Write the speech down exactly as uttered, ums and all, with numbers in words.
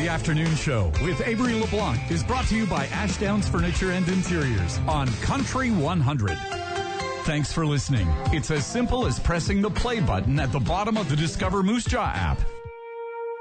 The Afternoon Show with Avery LeBlanc is brought to you by Ashdowns Furniture and Interiors on Country one hundred. Thanks for listening. It's as simple as pressing the play button at the bottom of the Discover Moose Jaw app.